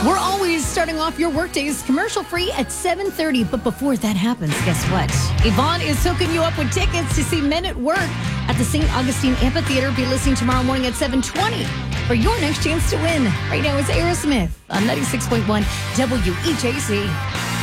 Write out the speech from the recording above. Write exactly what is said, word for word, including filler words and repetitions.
We're always starting off your workdays commercial-free at seven thirty. But before that happens, guess what? Yvonne is hooking you up with tickets to see Men at Work at the Saint Augustine Amphitheater. Be listening tomorrow morning at seven twenty for your next chance to win. Right now, it's Aerosmith on ninety-six point one W E J C.